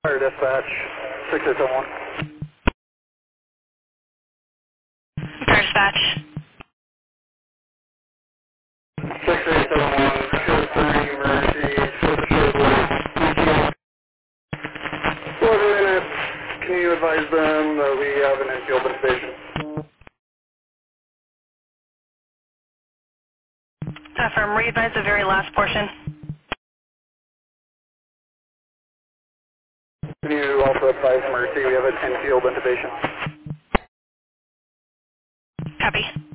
Fire dispatch, 6871. Fire dispatch. 6871, show 30 emergency, show the short. Whoever in it, can you advise them that we have an empty open station? Affirm, re-advise the very last portion. Can you also advise emergency we have a 10 field intubation? Copy.